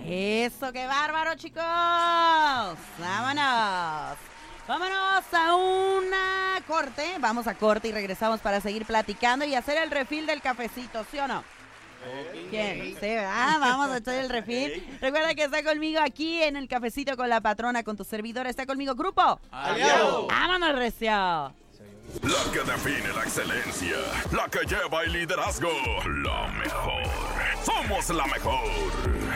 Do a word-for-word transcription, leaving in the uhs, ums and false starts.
Eso, qué bárbaro, chicos. Vámonos. Vámonos a una corte. Vamos a corte y regresamos para seguir platicando y hacer el refill del cafecito, ¿sí o no? Okay. ¿Quién? Sí, ¿verdad? Vamos a echar el refill. Recuerda que está conmigo aquí en el cafecito con la patrona, con tu servidor. Está conmigo, grupo. Aliado. Vámonos, recio. La que define la excelencia, la que lleva el liderazgo, la mejor. Somos la mejor.